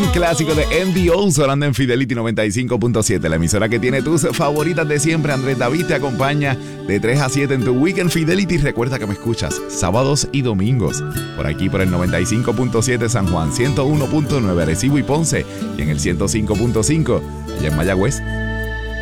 clásico de MDO sonando en Fidelity 95.7, la emisora que tiene tus favoritas de siempre. Andrés David te acompaña de 3 a 7 en tu Weekend Fidelity. Recuerda que me escuchas sábados y domingos por aquí por el 95.7 San Juan, 101.9 Arecibo y Ponce y en el 105.5 allá en Mayagüez.